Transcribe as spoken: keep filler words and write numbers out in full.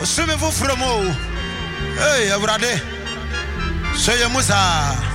Osumi fu from o. Hey, Abrade. So you musa.